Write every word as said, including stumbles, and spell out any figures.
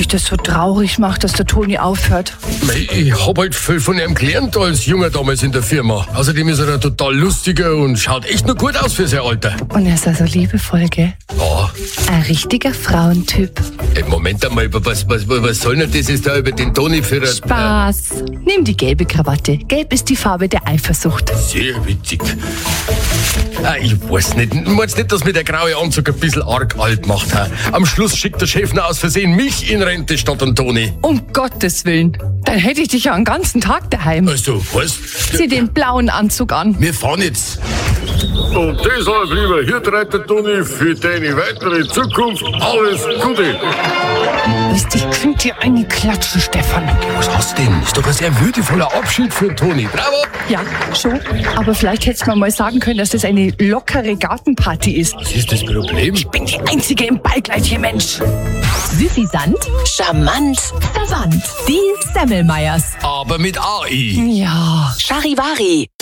das so traurig macht, dass der Toni aufhört. Mei, ich hab halt viel von ihm gelernt als Junger damals in der Firma. Außerdem ist er ein total lustiger und schaut echt noch gut aus für sein Alter. Und er ist also liebevoll, gell? Ja. Ein richtiger Frauentyp. Ey, Moment einmal, was, was, was soll denn das jetzt da über den Toni für ein... Spaß. Nimm die gelbe Krawatte. Gelb ist die Farbe der Eifersucht. Sehr witzig. Ah, ich weiß nicht. Meinst nicht, dass mir der graue Anzug ein bisschen arg alt macht? Ha? Am Schluss schickt der Chef noch aus Versehen mich in Rente statt an Toni. Um Gottes Willen. Dann hätte ich dich ja einen ganzen Tag daheim. Also, was? Zieh den blauen Anzug an. Wir fahren jetzt. Und deshalb, lieber Hirtreiter Toni, für deine weitere Zukunft alles Gute. Wisst ihr, ich könnte dir eine klatschen, Stefan. Was hast du denn? Ist doch ein sehr würdevoller Abschied für Toni. Bravo! Ja, schon. Aber vielleicht hättest du mir mal sagen können, dass das eine lockere Gartenparty ist. Was ist das Problem? Ich bin die Einzige im Ballkleid hier, Mensch. Süffisant, charmant, verwandt. Die Semmelmeyers. Aber mit A I. Ja. Charivari.